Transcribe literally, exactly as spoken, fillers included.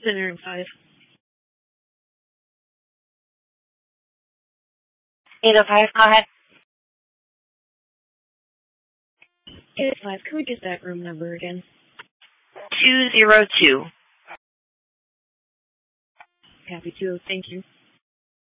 Center in five. eight oh five, go ahead. eight oh five, can we get that room number again? two zero two. Happy to, thank you.